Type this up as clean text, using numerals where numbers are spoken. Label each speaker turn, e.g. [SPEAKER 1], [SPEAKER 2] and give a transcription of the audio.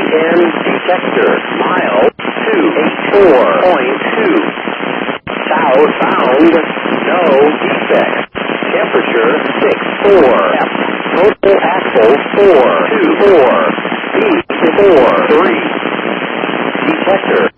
[SPEAKER 1] 10 detector. Mile 284.2. Southbound, no defects. Temperature 64. Total axle 424. Speed 43. Detector